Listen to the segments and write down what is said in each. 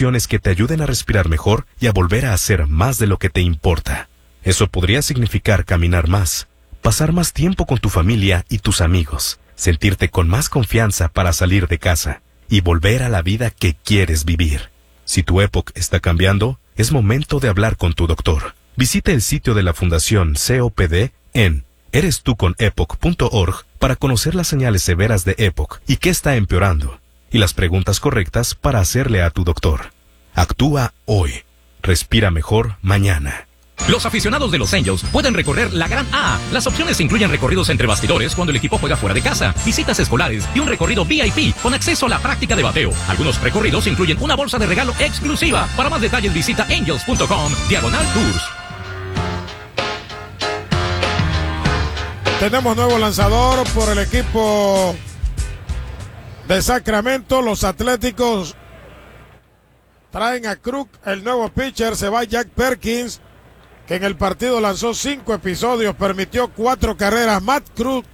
opciones que te ayuden a respirar mejor y a volver a hacer más de lo que te importa. Eso podría significar caminar más, pasar más tiempo con tu familia y tus amigos, sentirte con más confianza para salir de casa y volver a la vida que quieres vivir. Si tu EPOC está cambiando, es momento de hablar con tu doctor. Visita el sitio de la Fundación COPD en erestuconepoc.org para conocer las señales severas de EPOC y qué está empeorando, y las preguntas correctas para hacerle a tu doctor. Actúa hoy. Respira mejor mañana. Los aficionados de los Angels pueden recorrer la Gran A. Las opciones incluyen recorridos entre bastidores cuando el equipo juega fuera de casa, visitas escolares y un recorrido VIP con acceso a la práctica de bateo. Algunos recorridos incluyen una bolsa de regalo exclusiva. Para más detalles visita angels.com/tours. Tenemos nuevo lanzador por el equipo de Sacramento. Los Atléticos traen a Krug, el nuevo pitcher. Se va Jack Perkins, que en el partido lanzó 5 episodios, permitió 4 carreras. Matt Krug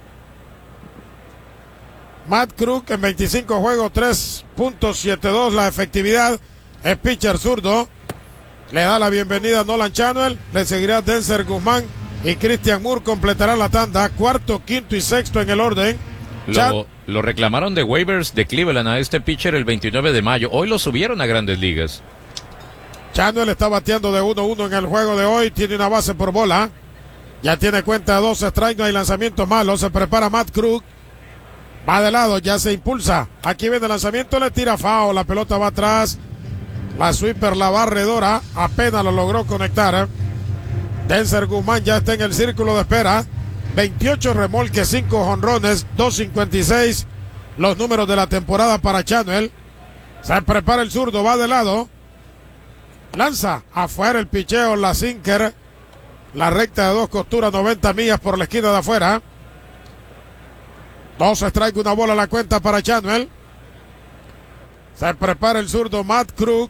en 25 juegos, 3.72 la efectividad. Es pitcher zurdo. Le da la bienvenida a Nolan Chanuel. Le seguirá Denzer Guzmán y Christian Moore. Completará la tanda. Cuarto, quinto y sexto en el orden. Lo reclamaron de waivers de Cleveland a este pitcher el 29 de mayo. Hoy lo subieron a Grandes Ligas. Chanuel está bateando de 1-1 en el juego de hoy. Tiene una base por bola. Ya tiene cuenta de 2 strikes. No hay lanzamiento malo. Se prepara Matt Krug. Va de lado. Ya se impulsa. Aquí viene el lanzamiento. Le tira foul. La pelota va atrás. La sweeper, la barredora, apenas lo logró conectar. Denzer Guzmán ya está en el círculo de espera. 28 remolques, 5 jonrones, 2.56. Los números de la temporada para Chanuel. Se prepara el zurdo. Va de lado. Lanza afuera el picheo, la sinker, la recta de 2 costuras, 90 millas por la esquina de afuera. 2 strikes, una bola a la cuenta para Chanuel. Se prepara el zurdo Matt Krug.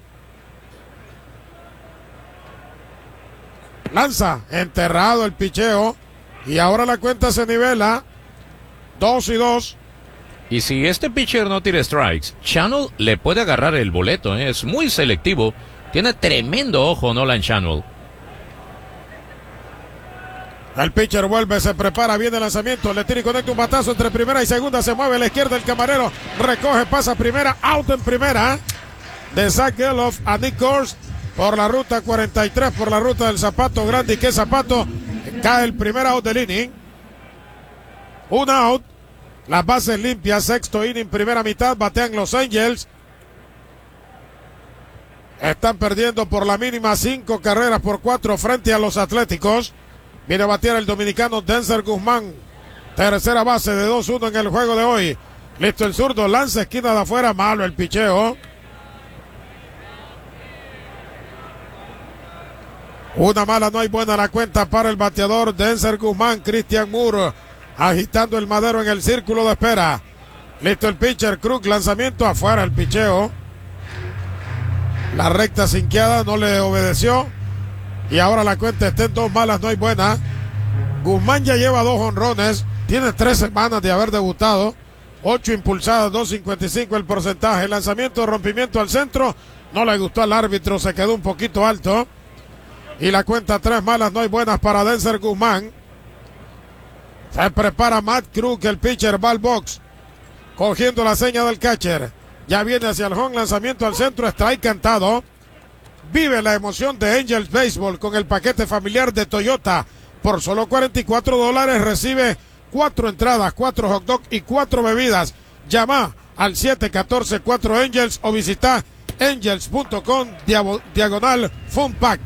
Lanza, enterrado el picheo. Y ahora la cuenta se nivela. 2-2. Y si este pitcher no tira strikes, Chanuel le puede agarrar el boleto, ¿eh? Es muy selectivo. Tiene tremendo ojo Nolan Chanuel. El pitcher vuelve, se prepara, viene el lanzamiento, le tira y conecta un batazo entre primera y segunda, se mueve a la izquierda el camarero, recoge, pasa primera, out en primera, de Zach Geloff a Nick Gors, por la ruta 43, por la ruta del Zapato Grande, y que Zapato cae el primer out del inning. Un out, las bases limpias, sexto inning, primera mitad, batean los Angels. Están perdiendo por la mínima 5 carreras por 4 frente a los Atléticos. Viene a batear el dominicano Denzer Guzmán. Tercera base de 2-1 en el juego de hoy. Listo el zurdo, lanza esquina de afuera, malo el picheo. Una mala, no hay buena la cuenta para el bateador Denzer Guzmán. Christian Moore agitando el madero en el círculo de espera. Listo el pitcher, Krug, lanzamiento afuera el picheo. La recta sinqueada no le obedeció. Y ahora la cuenta está en 2 malas, no hay buena. Guzmán ya lleva 2 jonrones. Tiene 3 semanas de haber debutado. 8 impulsadas, 2.55 el porcentaje. Lanzamiento, rompimiento al centro. No le gustó al árbitro, se quedó un poquito alto. Y la cuenta 3 malas, no hay buenas para Denzer Guzmán. Se prepara Matt Krug, el pitcher va al box. Cogiendo la seña del catcher. Ya viene hacia el home, lanzamiento al centro, strike cantado. Vive la emoción de Angels Baseball con el paquete familiar de Toyota. Por solo $44 recibe 4 entradas, 4 hot dogs y 4 bebidas. Llama al 714-4 Angels o visita angels.com/Fun Pack.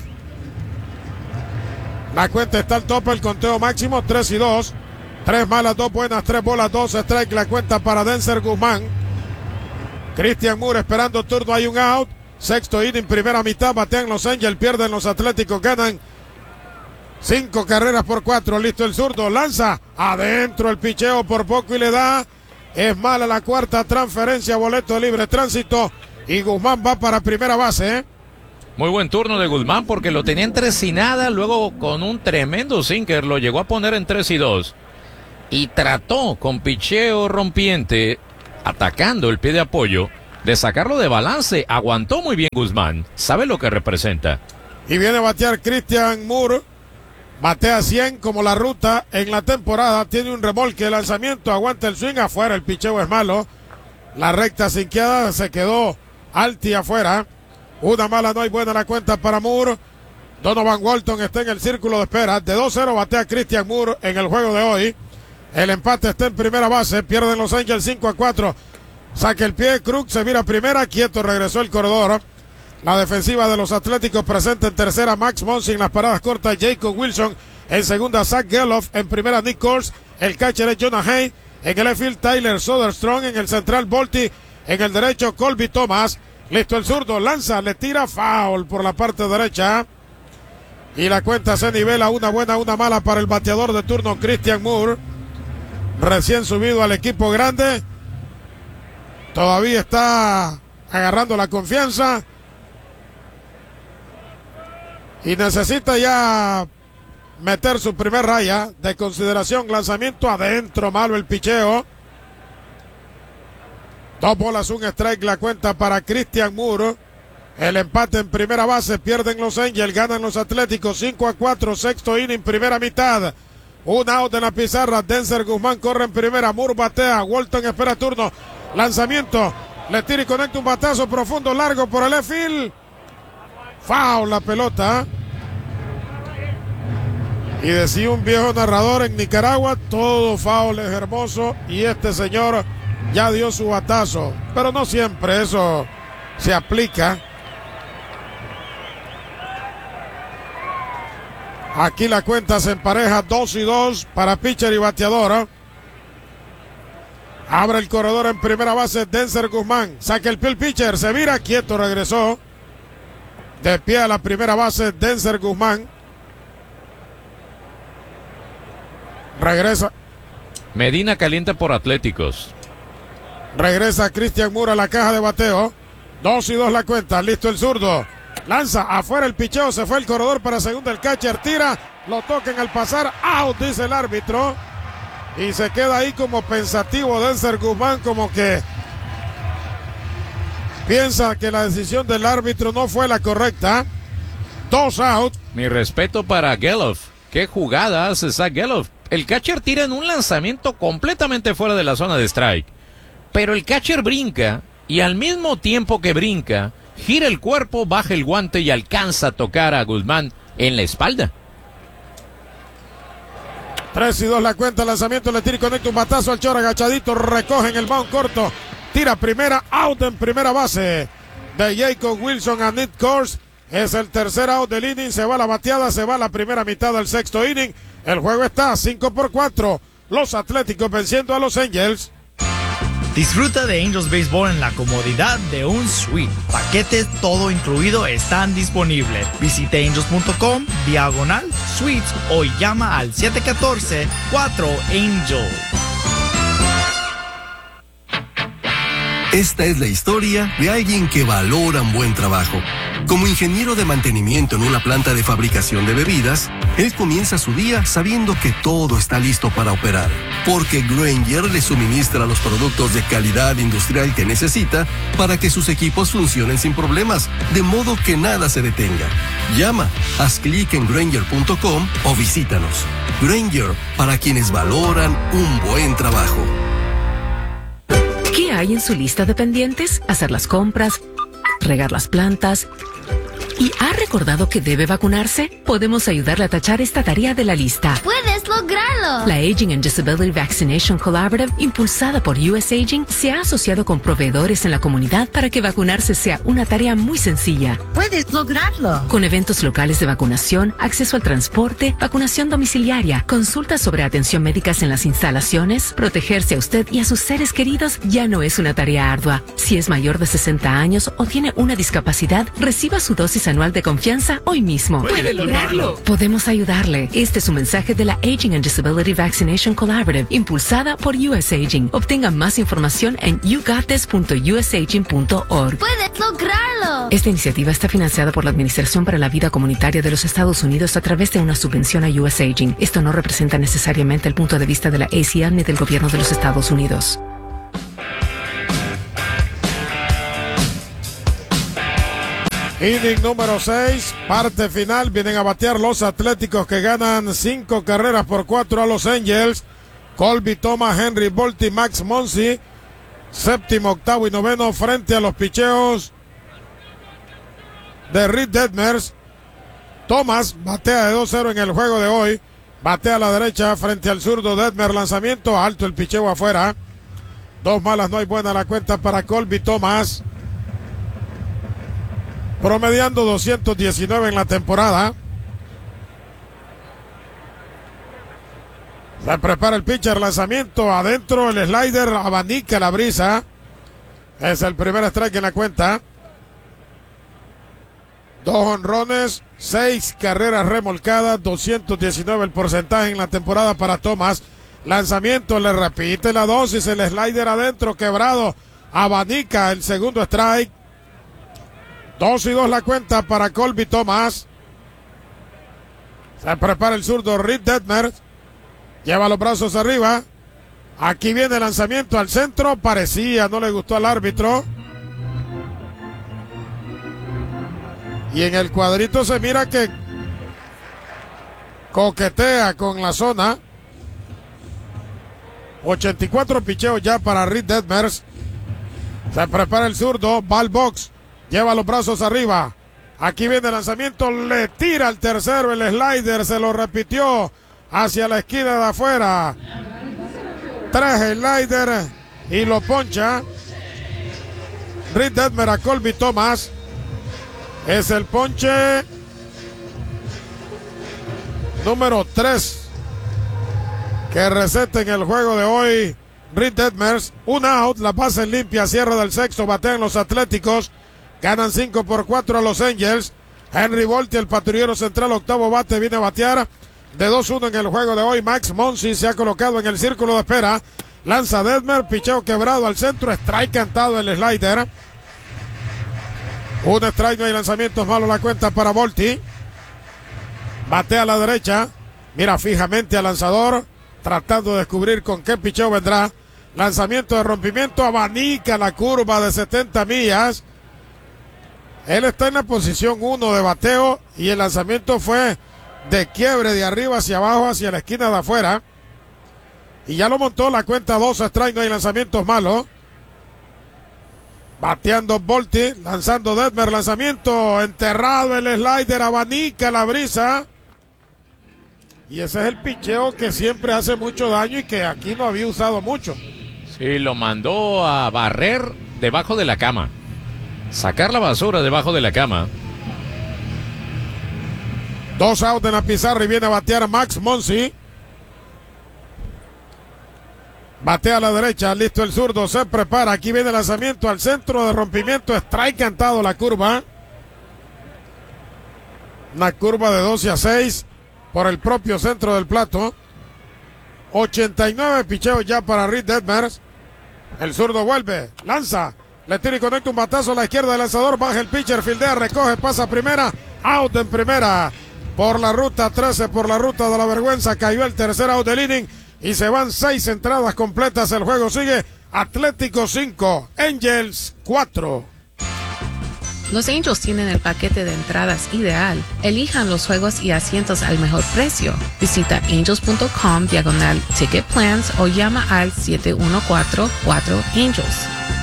La cuenta está al tope, el conteo máximo 3-2. 3 malas, 2 buenas, 3 bolas, 2 strikes. La cuenta para Denzer Guzmán. Christian Moore esperando turno, hay un out. Sexto inning, primera mitad, batean los Angels, pierden los Atléticos, ganan 5 carreras por 4. Listo el zurdo, lanza adentro el picheo por poco y le da. Es mala la cuarta transferencia, boleto de libre tránsito y Guzmán va para primera base. Muy buen turno de Guzmán porque lo tenía en 3-0, luego con un tremendo sinker lo llegó a poner en 3-2 y trató con picheo rompiente, atacando el pie de apoyo, De sacarlo de balance, aguantó muy bien Guzmán. Sabe lo que representa. Y viene a batear Christian Moore. Batea 100 como la ruta en la temporada. Tiene un remolque de lanzamiento. Aguanta el swing afuera. El picheo es malo. La recta sinqueada se quedó alti afuera. Una mala, no hay buena la cuenta para Moore. Donovan Walton está en el círculo de espera. De 2-0 batea Christian Moore en el juego de hoy. El empate está en primera base. Pierden los Angels 5-4. Saca el pie. Krug se vira primera. Quieto regresó el corredor. La defensiva de los Atléticos presenta en tercera Max Muncy, en las paradas cortas Jacob Wilson, en segunda Zach Geloff, en primera Nick Kors, el catcher es Jonah Hay, en el left field Tyler Soderstrom, en el central Volti, en el derecho Colby Thomas. Listo el zurdo, lanza, le tira, foul por la parte derecha. Y la cuenta se nivela, una buena, una mala para el bateador de turno Christian Moore. Recién subido al equipo grande. Todavía está agarrando la confianza. Y necesita ya meter su primer raya de consideración. Lanzamiento adentro, malo el picheo. 2 bolas, 1 strike la cuenta para Christian Moore. El empate en primera base, pierden los Angels, ganan los Atléticos 5-4, sexto inning, primera mitad. Un out en la pizarra, Denzer Guzmán corre en primera, Moore batea, Walton espera turno. Lanzamiento, le tira y conecta un batazo profundo, largo por el left field. Foul la pelota. Y decía un viejo narrador en Nicaragua, todo foul es hermoso, y este señor ya dio su batazo, pero no siempre eso se aplica. Aquí la cuenta se empareja 2-2 para pitcher y bateador. Abre el corredor en primera base Denzer Guzmán, saca el pie el pitcher, se vira, quieto regresó. De pie a la primera base, Denzer Guzmán. Regresa. Medina calienta por Atléticos. Regresa Christian Moore a la caja de bateo. 2-2 la cuenta. Listo el zurdo. Lanza afuera el picheo. Se fue el corredor para segunda. El catcher tira. Lo tocan al pasar. Out, dice el árbitro. Y se queda ahí como pensativo Denzer Guzmán, como que piensa que la decisión del árbitro no fue la correcta. 2 out. Mi respeto para Geloff. ¿Qué jugada hace Zach Geloff? El catcher tira en un lanzamiento completamente fuera de la zona de strike. Pero el catcher brinca y al mismo tiempo que brinca, gira el cuerpo, baja el guante y alcanza a tocar a Guzmán en la espalda. 3-2 la cuenta, lanzamiento, le tira y conecta un batazo al short agachadito, recoge en el mound corto, tira primera, out en primera base de Jacob Wilson a Nick Kors. Es el tercer out del inning, se va la bateada, se va la primera mitad del sexto inning. El juego está 5-4, los Atléticos venciendo a los Angels. Disfruta de Angels Baseball en la comodidad de un suite. Paquetes todo incluido están disponibles. Visite angels.com/suites o llama al 714-4ANGEL. Esta es la historia de alguien que valora un buen trabajo. Como ingeniero de mantenimiento en una planta de fabricación de bebidas, él comienza su día sabiendo que todo está listo para operar, porque Grainger le suministra los productos de calidad industrial que necesita para que sus equipos funcionen sin problemas, de modo que nada se detenga. Llama, haz clic en Grainger.com o visítanos. Grainger, para quienes valoran un buen trabajo. ¿Qué hay en su lista de pendientes? Hacer las compras, regar las plantas. ¿Y ha recordado que debe vacunarse? Podemos ayudarle a tachar esta tarea de la lista. ¡Puedes lograrlo! La Aging and Disability Vaccination Collaborative, impulsada por US Aging, se ha asociado con proveedores en la comunidad para que vacunarse sea una tarea muy sencilla. ¡Puedes lograrlo! Con eventos locales de vacunación, acceso al transporte, vacunación domiciliaria, consultas sobre atención médicas en las instalaciones, protegerse a usted y a sus seres queridos ya no es una tarea ardua. Si es mayor de 60 años o tiene una discapacidad, reciba su dosis anual de confianza hoy mismo. ¡Puede lograrlo! Podemos ayudarle. Este es un mensaje de la Aging and Disability Vaccination Collaborative, impulsada por US Aging. Obtenga más información en yougothis.usaging.org. ¡Puedes lograrlo! Esta iniciativa está financiada por la Administración para la Vida Comunitaria de los Estados Unidos a través de una subvención a US Aging. Esto no representa necesariamente el punto de vista de la ACL ni del gobierno de los Estados Unidos. Inning número 6, parte final. Vienen a batear los Atléticos, que ganan 5 carreras por 4 a los Angels. Colby Thomas, Henry Volti, Max Muncy, séptimo, octavo y noveno, frente a los picheos de Reed Detmers. Thomas batea de 2-0 en el juego de hoy. Batea a la derecha frente al zurdo Detmer. Lanzamiento alto, el picheo afuera. 2 malas, no hay buena la cuenta para Colby Thomas. Promediando 219 en la temporada. Se prepara el pitcher, lanzamiento adentro, el slider abanica la brisa. Es el primer strike en la cuenta. 2 jonrones, 6 carreras remolcadas, 219 el porcentaje en la temporada para Thomas. Lanzamiento, le repite la dosis, el slider adentro, quebrado, abanica el segundo strike. 2-2 la cuenta para Colby Thomas. Se prepara el zurdo Reed Detmer. Lleva los brazos arriba. Aquí viene el lanzamiento al centro. Parecía, no le gustó al árbitro. Y en el cuadrito se mira que coquetea con la zona. 84 picheos ya para Reed Detmers. Se prepara el zurdo, va al box. Lleva los brazos arriba. Aquí viene el lanzamiento. Le tira al tercero el slider. Se lo repitió hacia la esquina de afuera. 3 slider y lo poncha. Reed Detmer a Colby Thomas. Es el ponche número 3 que receta en el juego de hoy Reed Detmers. Un out, la base limpia, cierre del sexto, batean los Atléticos. Ganan 5 por 4 a los Angels. Henry Volti, el patrullero central, octavo bate, viene a batear de 2-1 en el juego de hoy. Max Muncy se ha colocado en el círculo de espera. Lanza Detmer, picheo quebrado al centro, strike cantado el slider. Un strike, no hay lanzamientos, malo la cuenta para Volti. Batea a la derecha, mira fijamente al lanzador, tratando de descubrir con qué picheo vendrá. Lanzamiento de rompimiento, abanica la curva de 70 millas. Él está en la posición 1 de bateo y el lanzamiento fue de quiebre de arriba hacia abajo, hacia la esquina de afuera. Y ya lo montó la cuenta 2 strike, no hay lanzamientos malos. Bateando Volti, lanzando Detmer, lanzamiento enterrado, el slider abanica la brisa. Y ese es el picheo que siempre hace mucho daño y que aquí no había usado mucho. Sí, lo mandó a barrer debajo de la cama. Sacar la basura debajo de la cama. 2 out en la pizarra y viene a batear Max Muncy. Batea a la derecha, listo el zurdo, se prepara. Aquí viene el lanzamiento al centro de rompimiento, strike cantado la curva. Una curva de 12-6 por el propio centro del plato. 89 picheos ya para Reed Detmers. El zurdo vuelve, lanza. Le tira y conecta un batazo a la izquierda del lanzador. Baja el pitcher, fildea, recoge, pasa a primera. Out en primera. Por la ruta 13, por la ruta de la vergüenza. Cayó el tercer out del inning. Y se van 6 entradas completas. El juego sigue. Atlético 5, Angels 4. Los Angels tienen el paquete de entradas ideal. Elijan los juegos y asientos al mejor precio. Visita angels.com/ticket plans o llama al 714-4Angels.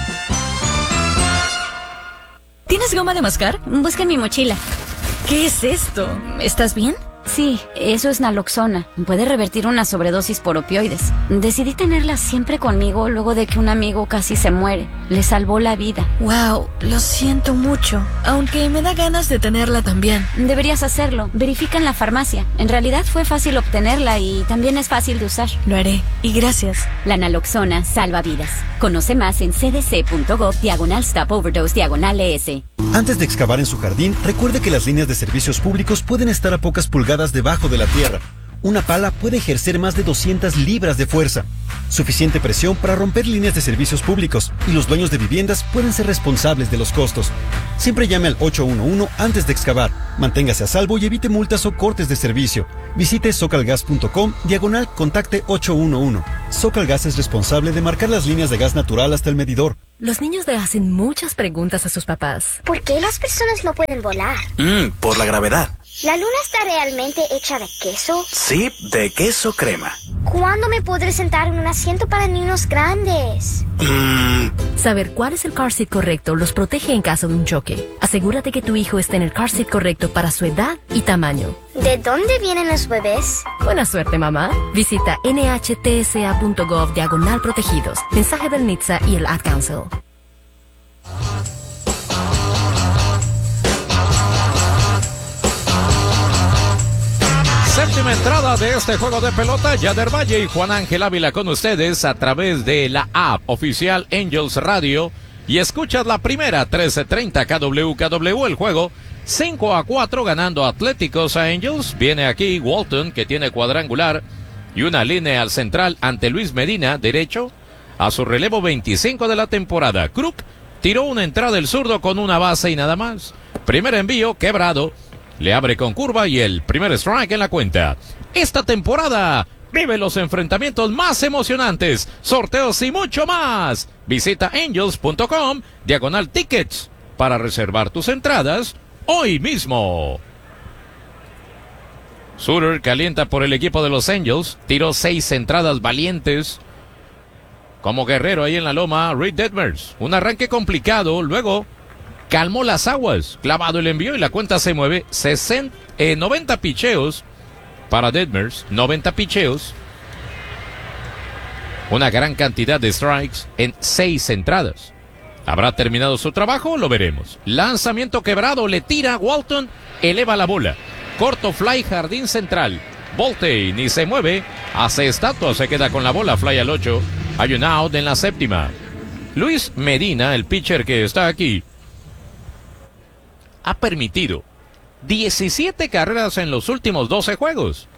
¿Tienes goma de mascar? Busca en mi mochila. ¿Qué es esto? ¿Estás bien? Sí, eso es naloxona. Puede revertir una sobredosis por opioides. Decidí tenerla siempre conmigo luego de que un amigo casi se muere. Le salvó la vida. Wow, lo siento mucho. Aunque me da ganas de tenerla también. Deberías hacerlo. Verifica en la farmacia. En realidad fue fácil obtenerla y también es fácil de usar. Lo haré. Y gracias. La naloxona salva vidas. Conoce más en cdc.gov/stop-overdose/ES. Antes de excavar en su jardín, recuerde que las líneas de servicios públicos pueden estar a pocas pulgadas debajo de la tierra. Una pala puede ejercer más de 200 libras de fuerza. Suficiente presión para romper líneas de servicios públicos, y los dueños de viviendas pueden ser responsables de los costos. Siempre llame al 811 antes de excavar. Manténgase a salvo y evite multas o cortes de servicio. Visite socalgas.com/contacte 811. Socalgas es responsable de marcar las líneas de gas natural hasta el medidor. Los niños le hacen muchas preguntas a sus papás. ¿Por qué las personas no pueden volar? Por la gravedad. ¿La luna está realmente hecha de queso? Sí, de queso crema. ¿Cuándo me podré sentar en un asiento para niños grandes? Saber cuál es el car seat correcto los protege en caso de un choque. Asegúrate que tu hijo esté en el car seat correcto para su edad y tamaño. ¿De dónde vienen los bebés? Buena suerte, mamá. Visita nhtsa.gov/protegidos. Mensaje del NHTSA y el Ad Council. Séptima entrada de este juego de pelota. Yader Valle y Juan Ángel Ávila con ustedes a través de la app oficial Angels Radio. Y escuchas la primera 13:30 KWKW. El juego 5-4 ganando Atléticos a Angels. Viene aquí Walton, que tiene cuadrangular y una línea al central ante Luis Medina, derecho, a su relevo 25 de la temporada. Kruk tiró una entrada del zurdo con una base y nada más. Primer envío, quebrado. Le abre con curva y el primer strike en la cuenta. Esta temporada vive los enfrentamientos más emocionantes, sorteos y mucho más. Visita angels.com/tickets para reservar tus entradas hoy mismo. Suter calienta por el equipo de los Angels. Tiró 6 entradas valientes. Como guerrero ahí en la loma, Reed Detmers. Un arranque complicado, luego calmó las aguas, clavado el envío y la cuenta se mueve. 90 picheos para Detmers, 90 picheos. Una gran cantidad de strikes en 6 entradas. ¿Habrá terminado su trabajo? Lo veremos. Lanzamiento quebrado, le tira Walton, eleva la bola. Corto fly, jardín central. Volte, ni se mueve, hace estatua, se queda con la bola, fly al 8. Hay un out en la séptima. Luis Medina, el pitcher que está aquí, ha permitido 17 carreras en los últimos 12 juegos.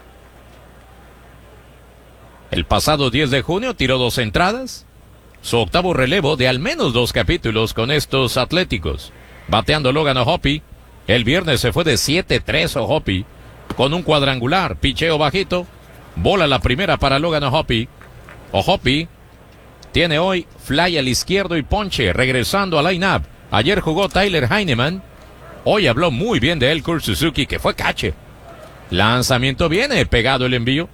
El pasado 10 de junio tiró 2 entradas. Su octavo relevo de al menos 2 capítulos con estos Atléticos. Bateando Logan O'Hoppe. El viernes se fue de 7-3 O'Hoppe con un cuadrangular, picheo bajito. Bola la primera para Logan O'Hoppe. O'Hoppe tiene hoy fly al izquierdo y ponche, regresando al line-up. Ayer jugó Tyler Heinemann. Hoy habló muy bien de él Kurt Suzuki, que fue catcher. Lanzamiento viene, pegado el envío.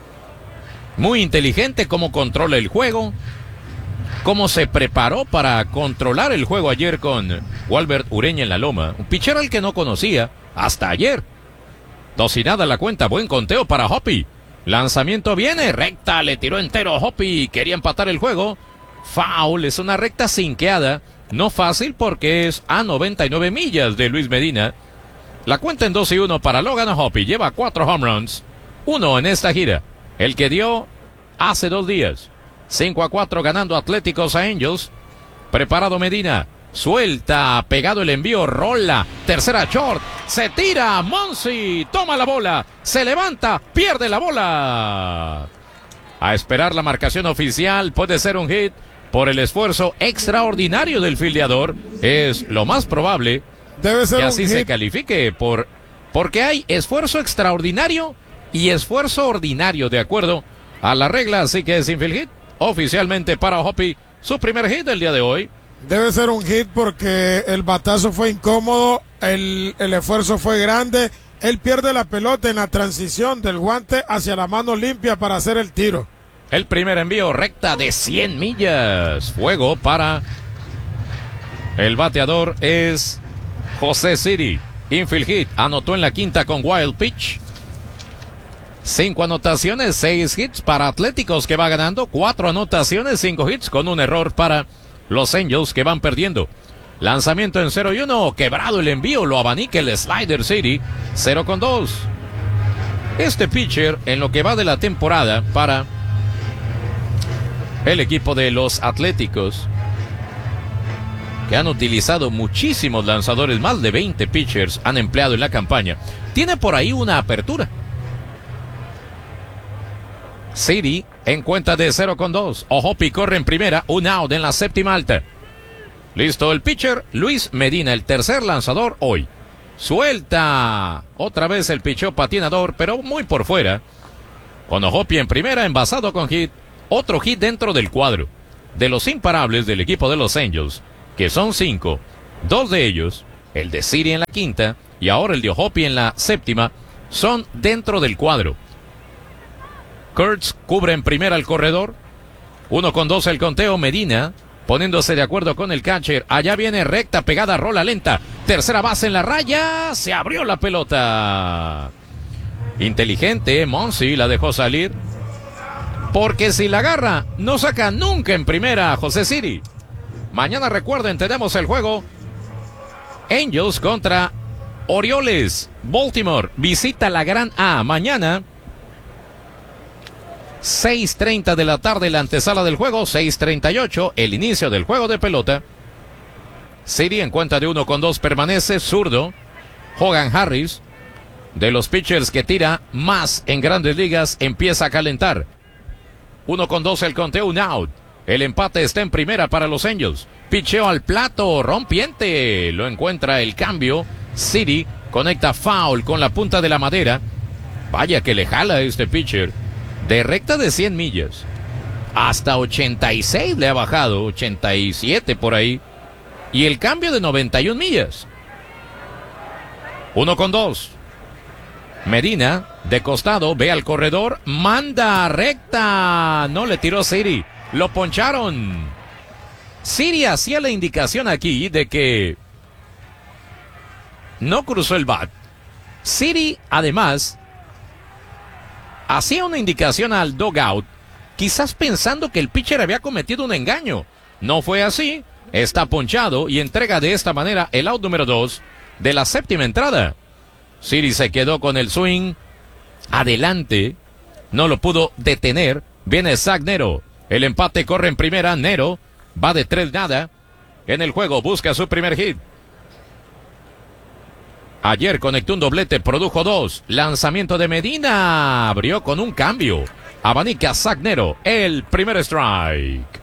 Muy inteligente cómo controla el juego. Cómo se preparó para controlar el juego ayer con Walbert Ureña en la loma. Un pitcher al que no conocía hasta ayer. 2-0 la cuenta, buen conteo para Hoppe. Lanzamiento viene, recta, le tiró entero Hoppe. Quería empatar el juego. Foul, es una recta sinqueada. No fácil porque es a 99 millas de Luis Medina. La cuenta en 2-1 para Logan O'Hoppe. Lleva 4 home runs. 1 en esta gira. El que dio hace 2 días. 5-4 ganando Atléticos a Angels. Preparado Medina. Suelta, pegado el envío, rola. Tercera short. Se tira. Monsi toma la bola. Se levanta. Pierde la bola. A esperar la marcación oficial. Puede ser un hit. Por el esfuerzo extraordinario del fildeador, es lo más probable debe ser que así un se hit. califique porque hay esfuerzo extraordinario y esfuerzo ordinario de acuerdo a la regla, así que es infield hit oficialmente para O'Hoppe, su primer hit del día de hoy. Debe ser un hit porque el batazo fue incómodo, el esfuerzo fue grande, él pierde la pelota en la transición del guante hacia la mano limpia para hacer el tiro. El primer envío, recta de 100 millas. Fuego para el bateador es José Siri. Infield hit, anotó en la quinta con wild pitch. 5 anotaciones, 6 hits para Atléticos que va ganando. 4 anotaciones, 5 hits con un error para los Angels que van perdiendo. Lanzamiento en 0-1, quebrado el envío, lo abanica el slider City. 0-2. Este pitcher en lo que va de la temporada para el equipo de los Atléticos, que han utilizado muchísimos lanzadores, más de 20 pitchers han empleado en la campaña, tiene por ahí una apertura. City en cuenta de 0-2. O'Hoppe corre en primera, un out en la séptima alta. Listo el pitcher, Luis Medina, el tercer lanzador hoy. Suelta otra vez el picheo patinador, pero muy por fuera. Con O'Hoppe en primera, envasado con hit. Otro hit dentro del cuadro. de los imparables del equipo de los Angels, que son 5, 2 de ellos, el de Siri en la quinta y ahora el de Ohopi en la séptima, son dentro del cuadro. Kurtz cubre en primera el corredor. 1-2 el conteo. Medina poniéndose de acuerdo con el catcher. Allá viene recta, pegada, rola lenta. Tercera base en la raya. Se abrió la pelota. Inteligente, Monsi la dejó salir. Porque si la agarra, no saca nunca en primera a José Siri. Mañana recuerden, tenemos el juego Angels contra Orioles. Baltimore visita la Gran A. Mañana 6:30 de la tarde la antesala del juego. 6:38 el inicio del juego de pelota. Siri en cuenta de 1-2 permanece. Zurdo Hogan Harris, de los pitchers que tira más en grandes ligas, empieza a calentar. 1-2 el conteo, un out. El empate está en primera para los Angels. Picheo al plato, rompiente. Lo encuentra el cambio. Siri conecta foul con la punta de la madera. Vaya que le jala este pitcher. De recta de 100 millas. Hasta 86 le ha bajado. 87 por ahí. Y el cambio de 91 millas. 1-2. Medina, de costado, ve al corredor, manda recta. No le tiró Siri. Lo poncharon. Siri hacía la indicación aquí de que no cruzó el bat. Siri, además, hacía una indicación al dugout, quizás pensando que el pitcher había cometido un engaño. No fue así. Está ponchado y entrega de esta manera el out número 2 de la séptima entrada. Siri se quedó con el swing adelante, no lo pudo detener. Viene Zach Nero, el empate corre en primera. Nero va de 3-0 en el juego, busca su primer hit. Ayer conectó un doblete, produjo 2. Lanzamiento de Medina, abrió con un cambio. Abanica Zach Nero, el primer strike.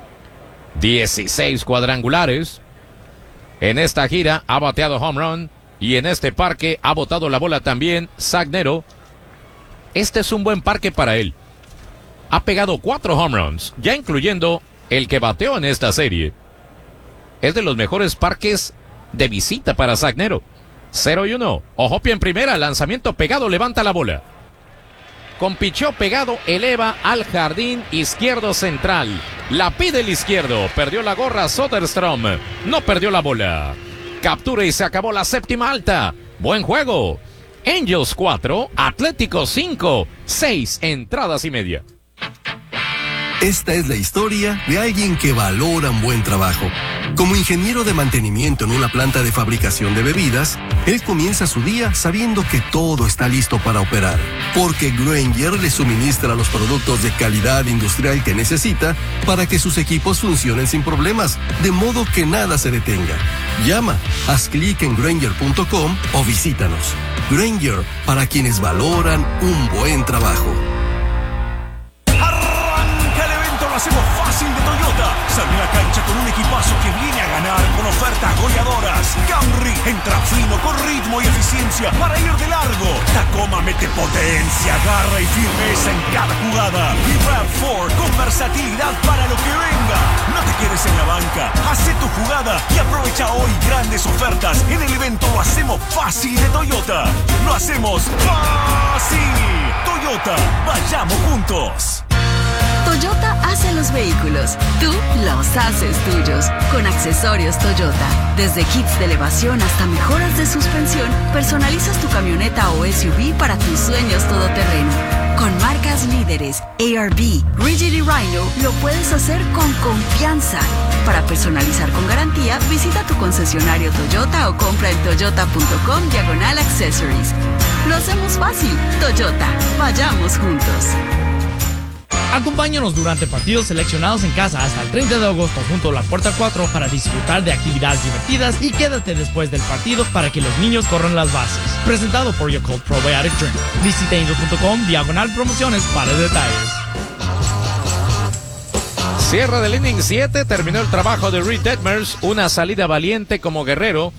16 cuadrangulares. En esta gira ha bateado home run. Y en este parque ha botado la bola también Zach Nero. Este es un buen parque para él. Ha pegado 4 home runs, ya incluyendo el que bateó en esta serie. Es de los mejores parques de visita para Zach Nero. 0-1. Ohopi en primera, lanzamiento pegado, levanta la bola. Con picheo pegado, eleva al jardín izquierdo central. La pide el izquierdo, perdió la gorra Soderstrom. No perdió la bola. Captura y se acabó la séptima alta. Buen juego. Angels 4, Atlético 5, 6 entradas y media. Esta es la historia de alguien que valora un buen trabajo. Como ingeniero de mantenimiento en una planta de fabricación de bebidas, él comienza su día sabiendo que todo está listo para operar, porque Grainger le suministra los productos de calidad industrial que necesita para que sus equipos funcionen sin problemas, de modo que nada se detenga. Llama, haz clic en Grainger.com o visítanos. Grainger, para quienes valoran un buen trabajo. Hacemos fácil de Toyota. Sale a la cancha con un equipazo que viene a ganar con ofertas goleadoras. Camry entra fino con ritmo y eficiencia para ir de largo. Tacoma mete potencia, garra y firmeza en cada jugada. Y RAV4 con versatilidad para lo que venga. No te quedes en la banca. Hace tu jugada y aprovecha hoy grandes ofertas en el evento Lo Hacemos Fácil de Toyota. Lo hacemos fácil. Toyota, vayamos juntos. Toyota hace los vehículos, tú los haces tuyos. Con accesorios Toyota, desde kits de elevación hasta mejoras de suspensión, personalizas tu camioneta o SUV para tus sueños todoterreno. Con marcas líderes, ARB, Rigid y Rhino, lo puedes hacer con confianza. Para personalizar con garantía, visita tu concesionario Toyota o compra en toyota.com/accessories. Lo hacemos fácil. Toyota, vayamos juntos. Acompáñanos durante partidos seleccionados en casa hasta el 30 de agosto junto a la Puerta 4 para disfrutar de actividades divertidas y quédate después del partido para que los niños corran las bases. Presentado por Yakult Probiotic Drink. Visita angels.com/promociones para detalles. Cierre del inning 7, terminó el trabajo de Reed Detmers, una salida valiente como guerrero,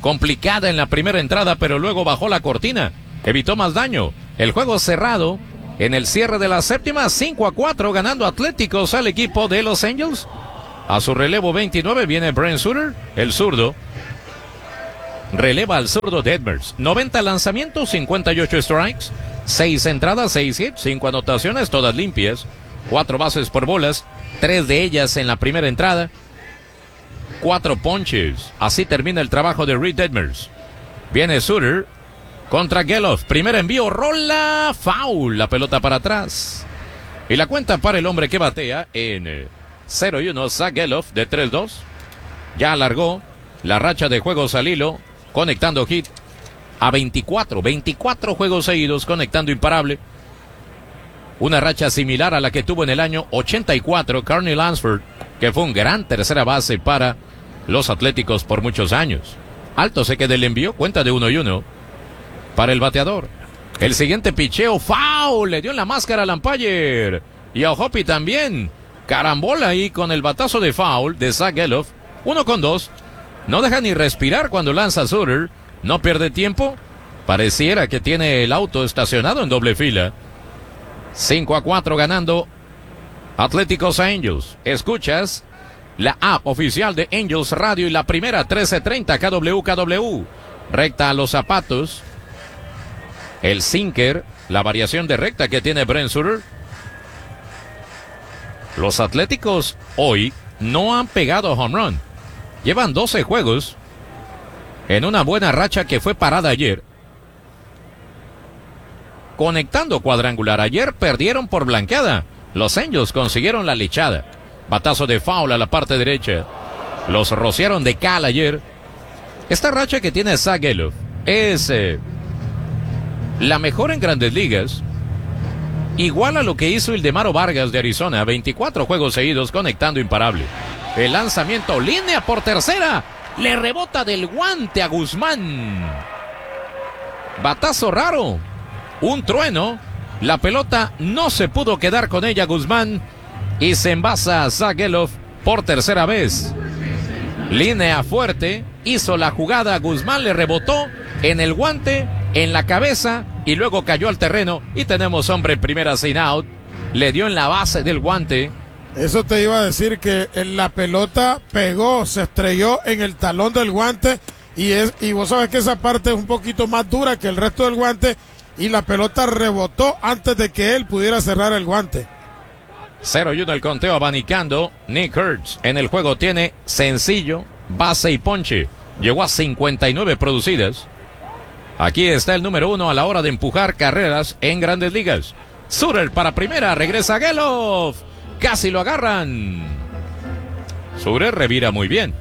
complicada en la primera entrada pero luego bajó la cortina, evitó más daño. El juego cerrado En el cierre de la séptima, 5-4, ganando Atléticos al equipo de Los Angels. A su relevo 29 viene Brent Suter, el zurdo. Releva al zurdo Detmers. 90 lanzamientos, 58 strikes, 6 entradas, 6 hits, 5 anotaciones, todas limpias. 4 bases por bolas, 3 de ellas en la primera entrada. 4 ponches. Así termina el trabajo de Reed Detmers. Viene Suter contra Gelof. Primer envío, rola, foul. La pelota para atrás. Y la cuenta para el hombre que batea en 0-1, Zach Gelof de 3-2. Ya alargó la racha de juegos al hilo, conectando hit a 24 juegos seguidos, conectando imparable. Una racha similar a la que tuvo en el año 84 Carney Lansford, que fue un gran tercera base para los Atléticos por muchos años. Alto se queda el envío, cuenta de 1-1 para el bateador. El siguiente picheo, foul, le dio en la máscara al umpire. Y a Hoppy también. Carambola ahí con el batazo de foul de Zach Gelof. 1-2. No deja ni respirar cuando lanza Suter. No pierde tiempo. Pareciera que tiene el auto estacionado en doble fila. 5-4 ganando Atléticos a Angels. Escuchas la app oficial de Angels Radio y la primera 1330 KWKW. Recta a los zapatos. El sinker, la variación de recta que tiene Brent Suter. Los Atléticos hoy no han pegado home run. Llevan 12 juegos en una buena racha que fue parada ayer. Conectando cuadrangular. Ayer perdieron por blanqueada. Los Angels consiguieron la lechada. Batazo de foul a la parte derecha. Los rociaron de cal ayer. Esta racha que tiene Zach Gelof es la mejor en Grandes Ligas. Igual a lo que hizo Ildemaro Vargas de Arizona. 24 juegos seguidos conectando imparable. El lanzamiento, línea por tercera. Le rebota del guante a Guzmán. Batazo raro. Un trueno. La pelota no se pudo quedar con ella Guzmán. Y se envasa a Zach Gelof por tercera vez. Línea fuerte. Hizo la jugada. Guzmán le rebotó en el guante, en la cabeza. Y luego cayó al terreno. Y tenemos hombre en primera sin out. Le dio en la base del guante. Eso te iba a decir, que en la pelota pegó, se estrelló en el talón del guante y vos sabes que esa parte es un poquito más dura que el resto del guante y la pelota rebotó antes de que él pudiera cerrar el guante. 0-1 el conteo abanicando. Nick Kurtz en el juego tiene sencillo, base y ponche. Llegó a 59 producidas. Aquí está el número 1 a la hora de empujar carreras en Grandes Ligas. Suter para primera, regresa Gelof. Casi lo agarran. Suter revira muy bien.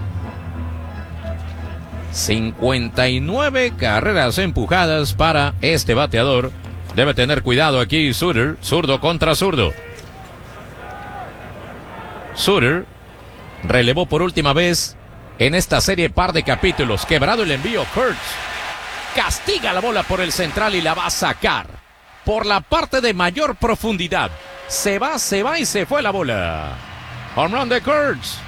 59 carreras empujadas para este bateador. Debe tener cuidado aquí Suter. Zurdo contra zurdo. Suter relevó por última vez en esta serie par de capítulos. Quebrado el envío. Kurtz castiga la bola por el central y la va a sacar por la parte de mayor profundidad. Se va y se fue la bola. Home run de Kurtz.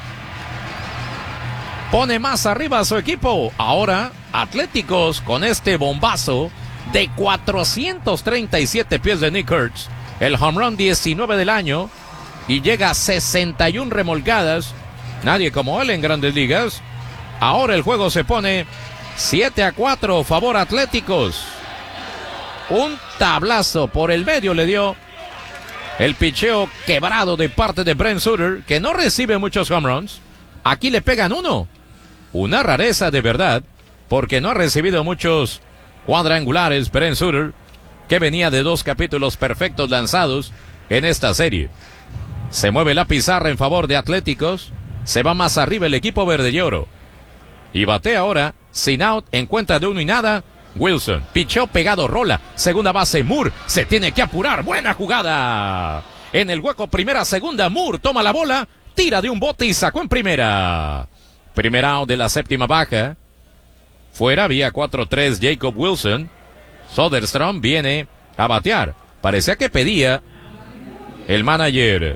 Pone más arriba a su equipo. Ahora, Atléticos con este bombazo de 437 pies de Nick Kurtz. El home run 19 del año. Y llega a 61 remolcadas. Nadie como él en Grandes Ligas. Ahora el juego se pone 7-4, favor Atléticos. Un tablazo por el medio le dio. El picheo quebrado de parte de Brent Suter, que no recibe muchos home runs. Aquí le pegan uno. Una rareza de verdad, porque no ha recibido muchos cuadrangulares Brent Suter, que venía de 2 capítulos perfectos lanzados en esta serie. Se mueve la pizarra en favor de Atléticos. Se va más arriba el equipo verde y oro. Y batea ahora, sin out, en cuenta de 1-0. Wilson, picheo pegado, rola, segunda base, Moore, se tiene que apurar, buena jugada. En el hueco primera, segunda, Moore toma la bola, tira de un bote y sacó en primera. Primer out de la séptima baja. Fuera, vía 4-3, Jacob Wilson. Soderstrom viene a batear. Parecía que pedía el manager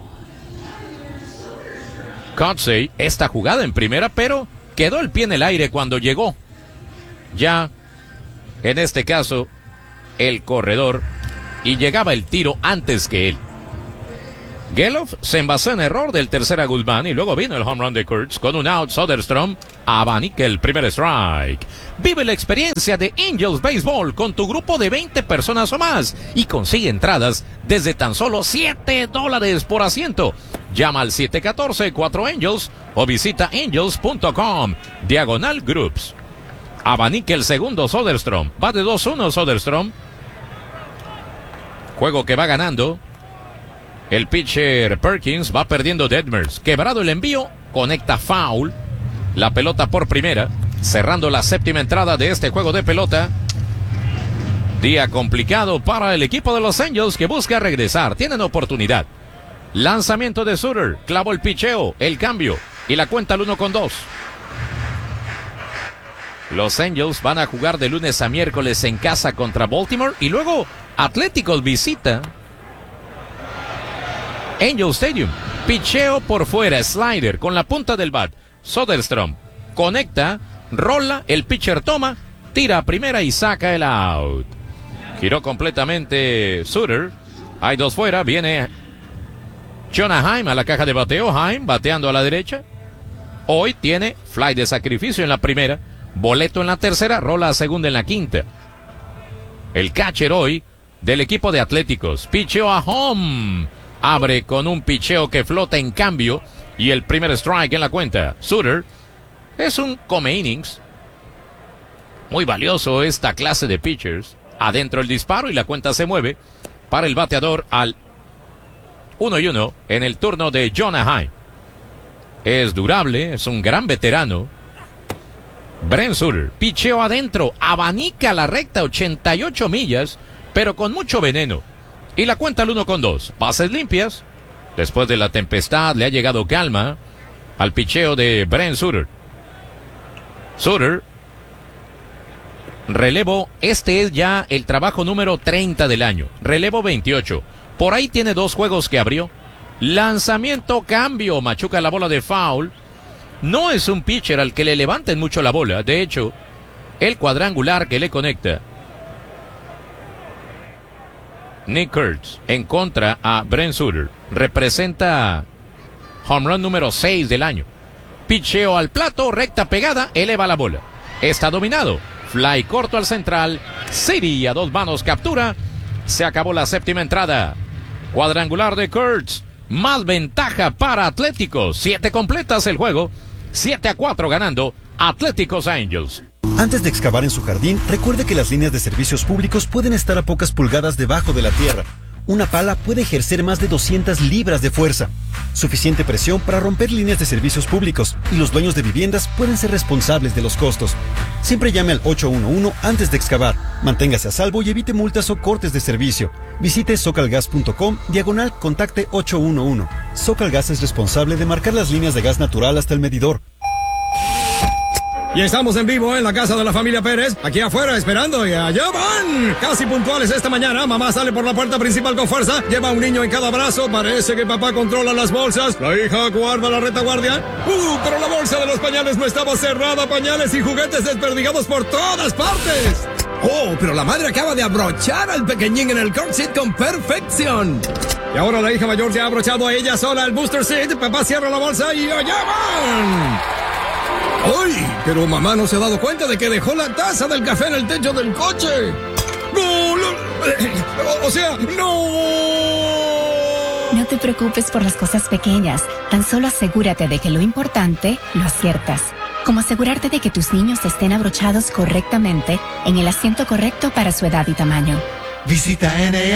Kotsay esta jugada en primera, pero quedó el pie en el aire cuando llegó. Ya, en este caso, el corredor y llegaba el tiro antes que él. Geloff se envasó en error del tercer a Guzmán y luego vino el home run de Kurtz con un out. Soderstrom abanica el primer strike. Vive la experiencia de Angels Baseball con tu grupo de 20 personas o más y consigue entradas desde tan solo $7 por asiento. Llama al 714-4Angels o visita angels.com/groups. Abanica el segundo Soderstrom. Va de 2-1 Soderstrom. Juego que va ganando. El pitcher Perkins va perdiendo Detmers. Quebrado el envío, conecta foul. La pelota por primera, cerrando la séptima entrada de este juego de pelota. Día complicado para el equipo de los Angels que busca regresar. Tienen oportunidad. Lanzamiento de Sutter, clavó el picheo, el cambio y la cuenta al 1-2. Los Angels van a jugar de lunes a miércoles en casa contra Baltimore y luego Atléticos visita Angel Stadium. Picheo por fuera, slider con la punta del bat. Soderstrom conecta, rola, el pitcher toma, tira a primera y saca el out. Giró completamente Sutter. Hay dos fuera, viene Jonah Heim a la caja de bateo. Heim bateando a la derecha. Hoy tiene fly de sacrificio en la primera, boleto en la tercera, rola a segunda en la quinta. El catcher hoy del equipo de Atléticos. Picheo a home. Abre con un picheo que flota en cambio y el primer strike en la cuenta. Sutter es un come innings. Muy valioso esta clase de pitchers. Adentro el disparo y la cuenta se mueve para el bateador al 1-1 en el turno de Jonah Heim. Es durable, es un gran veterano. Brent Sutter, picheo adentro, abanica la recta 88 millas, pero con mucho veneno. Y la cuenta al 1-2. Bases limpias. Después de la tempestad le ha llegado calma al picheo de Brent Sutter. Sutter, relevo, este es ya el trabajo número 30 del año. Relevo 28. Por ahí tiene 2 juegos que abrió. Lanzamiento, cambio, machuca la bola de foul. No es un pitcher al que le levanten mucho la bola. De hecho, el cuadrangular que le conecta Nick Kurtz en contra a Brent Sutter representa home run número 6 del año. Picheo al plato, recta pegada, eleva la bola. Está dominado. Fly corto al central. City a 2 manos captura. Se acabó la séptima entrada. Cuadrangular de Kurtz. Más ventaja para Atléticos. 7 completas el juego. 7-4 ganando Atléticos Angels. Antes de excavar en su jardín, recuerde que las líneas de servicios públicos pueden estar a pocas pulgadas debajo de la tierra. Una pala puede ejercer más de 200 libras de fuerza. Suficiente presión para romper líneas de servicios públicos y los dueños de viviendas pueden ser responsables de los costos. Siempre llame al 811 antes de excavar. Manténgase a salvo y evite multas o cortes de servicio. Visite socalgas.com/contacte 811. Socalgas es responsable de marcar las líneas de gas natural hasta el medidor. Y estamos en vivo en la casa de la familia Pérez, aquí afuera esperando y allá van. Casi puntuales esta mañana, mamá sale por la puerta principal con fuerza, lleva a un niño en cada brazo, parece que papá controla las bolsas, la hija guarda la retaguardia. Pero la bolsa de los pañales no estaba cerrada, pañales y juguetes desperdigados por todas partes. Oh, pero la madre acaba de abrochar al pequeñín en el car seat con perfección. Y ahora la hija mayor ya ha abrochado a ella sola el booster seat, papá cierra la bolsa y allá van. ¡Ay! Pero mamá no se ha dado cuenta de que dejó la taza del café en el techo del coche. ¡No! O sea, ¡no! No te preocupes por las cosas pequeñas. Tan solo asegúrate de que lo importante lo aciertas. Como asegurarte de que tus niños estén abrochados correctamente en el asiento correcto para su edad y tamaño. Visita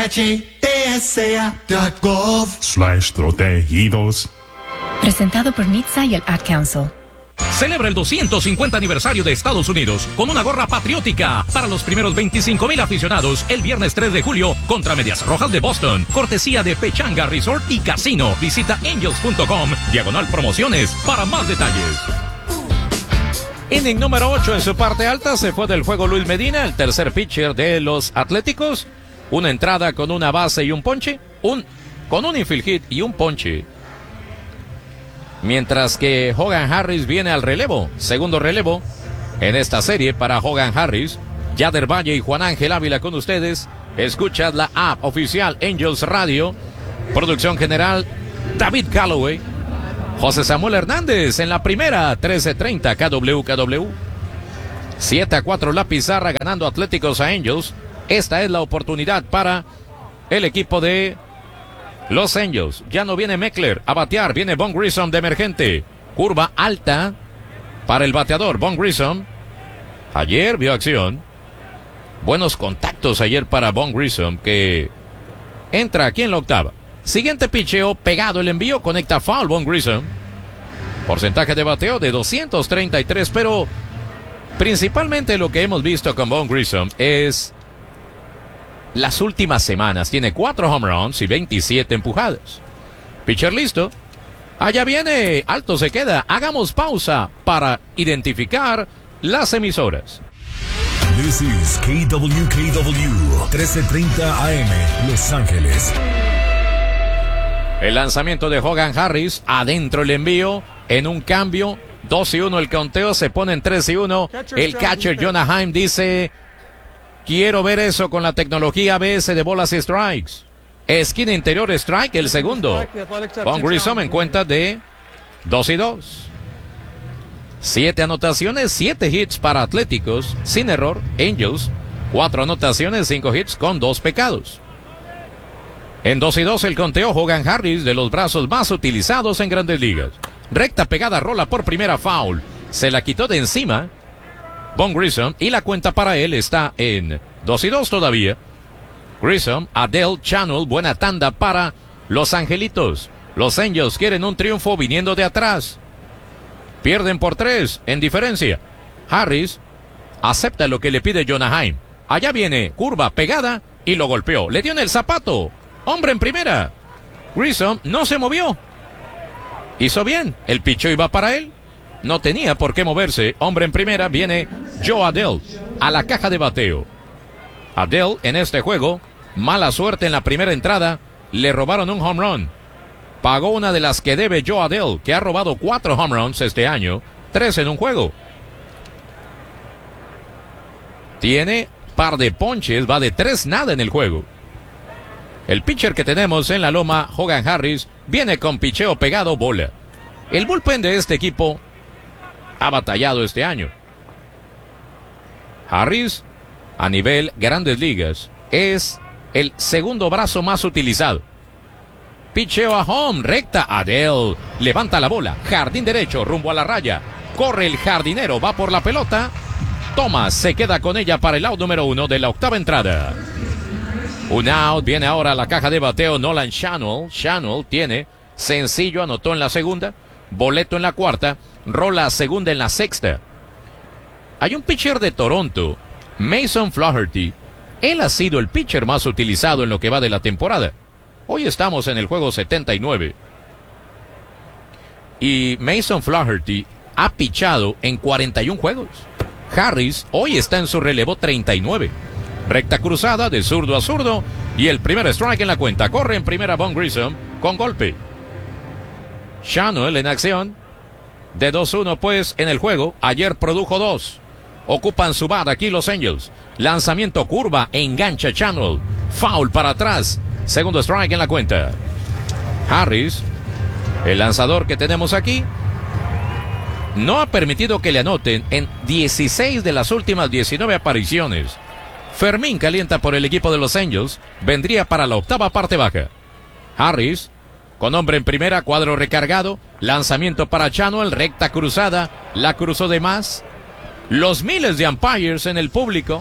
NHTSA.gov/protegidos. Presentado por NHTSA y el Ad Council. Celebra el 250 aniversario de Estados Unidos con una gorra patriótica para los primeros 25,000 aficionados el viernes 3 de julio contra Medias Rojas de Boston. Cortesía de Pechanga Resort y Casino. Visita angels.com/promociones para más detalles. Inning número 8 en su parte alta. Se fue del juego Luis Medina, el tercer pitcher de los Atléticos. Una entrada con una base y un ponche. Con un infield hit y un ponche. Mientras que Hogan Harris viene al relevo. Segundo relevo en esta serie para Hogan Harris. Yader Valle y Juan Ángel Ávila con ustedes. Escuchas la app oficial Angels Radio. Producción general David Calloway. José Samuel Hernández en la primera, 13:30 KWKW. 7-4 la pizarra, ganando Atléticos a Angels. Esta es la oportunidad para el equipo de los Angels. Ya no viene Meckler a batear, viene Von Grissom de emergente. Curva alta para el bateador Von Grissom. Ayer vio acción. Buenos contactos ayer para Von Grissom, que entra aquí en la octava. Siguiente picheo, pegado el envío, conecta foul Von Grissom. Porcentaje de bateo de 233, pero principalmente lo que hemos visto con Von Grissom es las últimas semanas. Tiene 4 home runs y 27 empujadas. Pitcher listo. Allá viene, alto se queda. Hagamos pausa para identificar las emisoras. This is KWKW 1330 AM Los Ángeles. El lanzamiento de Hogan Harris, adentro el envío, en un cambio, 2-1 el conteo, se pone en 3-1. El catcher Jonah Heim dice, quiero ver eso con la tecnología ABS de bolas y strikes. Esquina interior, strike, el segundo. Von Grissom en cuenta de 2-2. 7 anotaciones, 7 hits para Atléticos, sin error. Angels, 4 anotaciones, 5 hits con 2 pecados. En 2-2 el conteo, Hogan Harris, de los brazos más utilizados en Grandes Ligas. Recta pegada, rola por primera, foul. Se la quitó de encima Von Grissom y la cuenta para él está en 2-2 todavía. Grissom, Adell, Channel, buena tanda para los Angelitos. Los Angels quieren un triunfo viniendo de atrás. Pierden por 3 en diferencia. Harris acepta lo que le pide Jonah Heim. Allá viene, curva pegada y lo golpeó. Le dio en el zapato. Hombre en primera. Grissom no se movió. Hizo bien. El picheo iba para él. No tenía por qué moverse. Hombre en primera. Viene Joe Adell a la caja de bateo. Adell en este juego, mala suerte en la primera entrada. Le robaron un home run. Pagó una de las que debe Joe Adell, que ha robado 4 home runs este año. 3 en un juego. Tiene par de ponches. Va de 3-0 en el juego. El pitcher que tenemos en la loma, Hogan Harris, viene con picheo pegado, bola. El bullpen de este equipo ha batallado este año. Harris, a nivel Grandes Ligas, es el segundo brazo más utilizado. Picheo a home, recta, Adell, levanta la bola, jardín derecho, rumbo a la raya. Corre el jardinero, va por la pelota. Thomas se queda con ella para el out número 1 de la octava entrada. Un out, viene ahora a la caja de bateo Nolan Channel. Channel tiene sencillo, anotó en la segunda, boleto en la cuarta, rola a segunda en la sexta. Hay un pitcher de Toronto, Mason Flaherty. Él ha sido el pitcher más utilizado en lo que va de la temporada. Hoy estamos en el juego 79. Y Mason Flaherty ha pichado en 41 juegos. Harris hoy está en su relevo 39. Recta cruzada de zurdo a zurdo y el primer strike en la cuenta. Corre en primera Von Grissom con golpe. Channel en acción. De 2-1 pues en el juego. Ayer produjo 2. Ocupan su bat aquí los Angels. Lanzamiento curva, engancha Channel. Foul para atrás. Segundo strike en la cuenta. Harris, el lanzador que tenemos aquí, no ha permitido que le anoten en 16 de las últimas 19 apariciones. Fermín calienta por el equipo de los Angels. Vendría para la octava parte baja. Harris, con hombre en primera, cuadro recargado. Lanzamiento para Channel, recta cruzada. La cruzó de más. Los miles de umpires en el público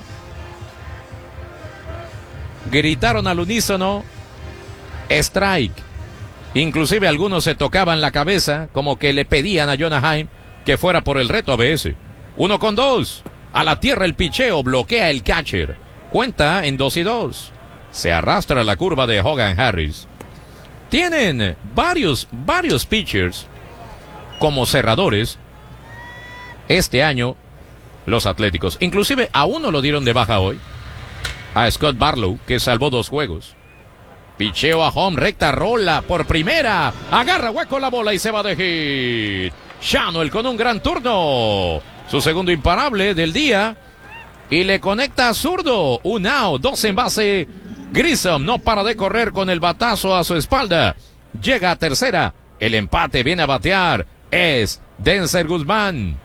gritaron al unísono strike. Inclusive algunos se tocaban la cabeza como que le pedían a Jonah Heim que fuera por el reto ABS. 1-2. A la tierra el picheo, bloquea el catcher. Cuenta en 2-2. Se arrastra la curva de Hogan Harris. Tienen varios pitchers como cerradores este año los Atléticos. Inclusive a uno lo dieron de baja hoy. A Scott Barlow, que salvó 2 juegos. Picheo a home, recta, rola por primera. Agarra hueco la bola y se va de hit. Channel con un gran turno. Su segundo imparable del día. Y le conecta a zurdo. Un out, 2 en base Grissom no para de correr con el batazo a su espalda. Llega a tercera. El empate viene a batear. Es Denzer Guzmán.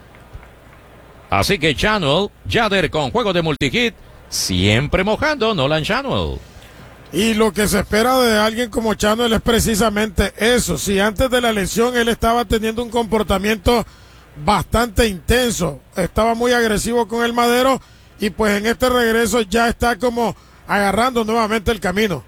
Así que Chanuel, Yader con juego de multihit. Siempre mojando Nolan Chanuel. Y lo que se espera de alguien como Chanuel es precisamente eso. Si antes de la lesión él estaba teniendo un comportamiento bastante intenso, estaba muy agresivo con el madero, y pues en este regreso ya está como agarrando nuevamente el camino.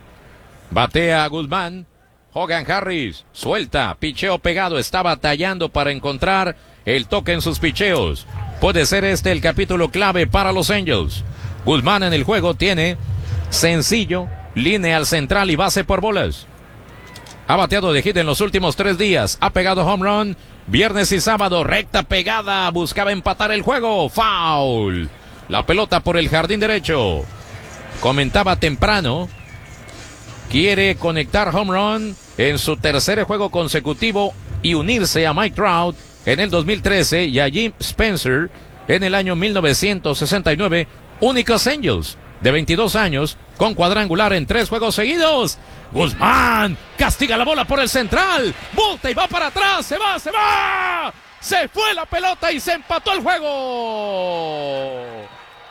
Batea Guzmán. Hogan Harris suelta, picheo pegado, está batallando para encontrar el toque en sus picheos. Puede ser este el capítulo clave para los Angels. Guzmán en el juego tiene sencillo, línea al central y base por bolas. Ha bateado de hit en los últimos 3 días, ha pegado home run viernes y sábado, recta pegada, buscaba empatar el juego, foul. La pelota por el jardín derecho. Comentaba temprano, quiere conectar home run en su tercer juego consecutivo y unirse a Mike Trout en el 2013 y a Jim Spencer en el año 1969. Únicos Angels de 22 años con cuadrangular en 3 juegos seguidos. Guzmán castiga la bola por el central, volta y va para atrás, se va, se fue la pelota y se empató el juego.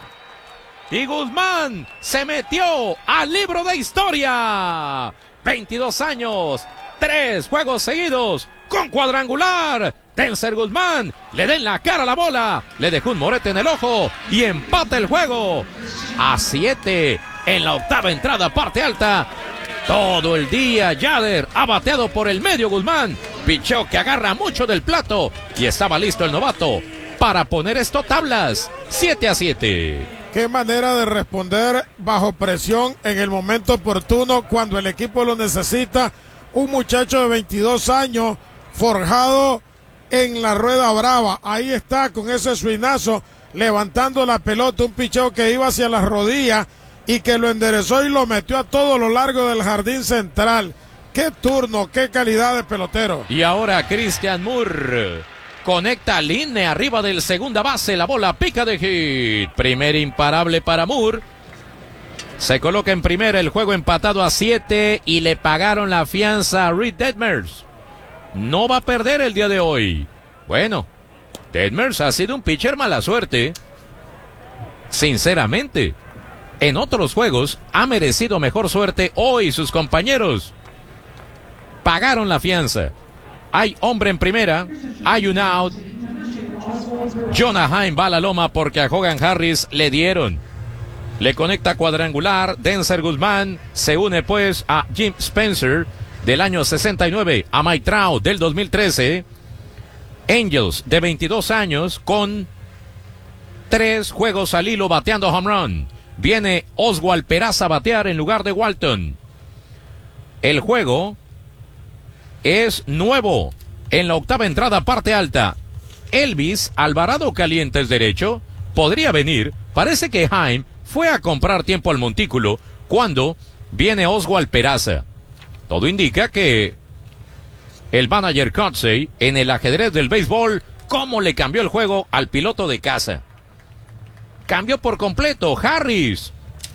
Y Guzmán se metió al libro de historia. 22 años, 3 juegos seguidos con cuadrangular. Denzer Guzmán le da en la cara la bola, le dejó un morete en el ojo y empata el juego a 7 en la octava entrada, parte alta. Todo el día Yader ha bateado por el medio. Guzmán pichó que agarra mucho del plato y estaba listo el novato para poner esto tablas. 7-7. Qué manera de responder bajo presión en el momento oportuno cuando el equipo lo necesita. Un muchacho de 22 años forjado en la rueda brava. Ahí está con ese swingazo levantando la pelota, un picheo que iba hacia las rodillas y que lo enderezó y lo metió a todo lo largo del jardín central. Qué turno, qué calidad de pelotero. Y ahora Christian Moore conecta línea arriba del segunda base, la bola pica de hit. Primer imparable para Moore. Se coloca en primera, el juego empatado a 7 y le pagaron la fianza a Reed Detmers. No va a perder el día de hoy. Bueno, Detmers ha sido un pitcher mala suerte. Sinceramente, en otros juegos ha merecido mejor suerte. Hoy sus compañeros pagaron la fianza. Hay hombre en primera, hay un out. Jonah Heim va a la loma porque a Hogan Harris le dieron. Le conecta cuadrangular. Denzer Guzmán se une pues a Jim Spencer del año 69, a Mike Trout del 2013. Angels de 22 años con 3 juegos al hilo bateando home run. Viene Oswald Peraza a batear en lugar de Walton. El juego es nuevo en la octava entrada, parte alta. Elvis Alvarado Calientes derecho podría venir. Parece que Heim fue a comprar tiempo al montículo cuando viene Oswald Peraza. Todo indica que el manager Cotsey en el ajedrez del béisbol, cómo le cambió el juego al piloto de casa. Cambió por completo. Harris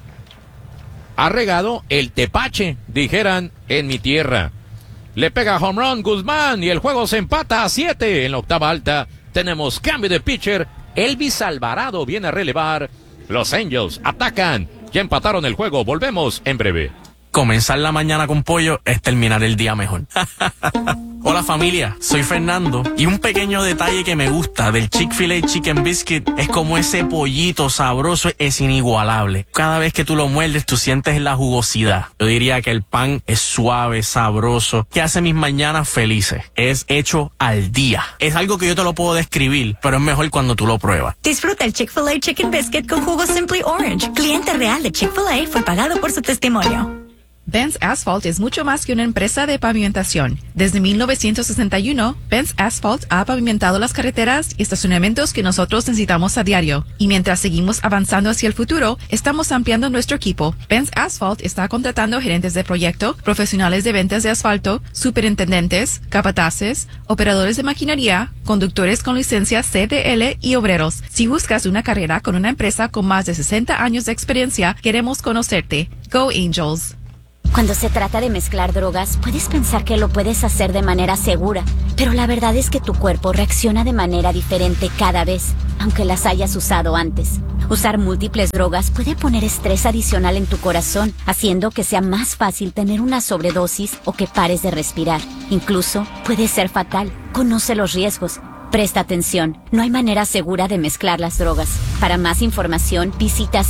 ha regado el tepache, dijeran en mi tierra. Le pega home run Guzmán y el juego se empata a 7. En la octava alta tenemos cambio de pitcher. Elvis Alvarado viene a relevar. Los Angels atacan. Ya empataron el juego. Volvemos en breve. Comenzar la mañana con pollo es terminar el día mejor. Hola familia, soy Fernando y un pequeño detalle que me gusta del Chick-fil-A Chicken Biscuit es como ese pollito sabroso es inigualable. Cada vez que tú lo muerdes tú sientes la jugosidad. Yo diría que el pan es suave, sabroso, que hace mis mañanas felices. Es hecho al día. Es algo que yo te lo puedo describir, pero es mejor cuando tú lo pruebas. Disfruta el Chick-fil-A Chicken Biscuit con jugo Simply Orange. Cliente real de Chick-fil-A fue pagado por su testimonio. Benz Asphalt es mucho más que una empresa de pavimentación. Desde 1961, Benz Asphalt ha pavimentado las carreteras y estacionamientos que nosotros necesitamos a diario. Y mientras seguimos avanzando hacia el futuro, estamos ampliando nuestro equipo. Benz Asphalt está contratando gerentes de proyecto, profesionales de ventas de asfalto, superintendentes, capataces, operadores de maquinaria, conductores con licencia CDL y obreros. Si buscas una carrera con una empresa con más de 60 años de experiencia, queremos conocerte. Go Angels. Cuando se trata de mezclar drogas, puedes pensar que lo puedes hacer de manera segura, pero la verdad es que tu cuerpo reacciona de manera diferente cada vez, aunque las hayas usado antes. Usar múltiples drogas puede poner estrés adicional en tu corazón, haciendo que sea más fácil tener una sobredosis o que pares de respirar. Incluso puede ser fatal. Conoce los riesgos. Presta atención, no hay manera segura de mezclar las drogas. Para más información, visita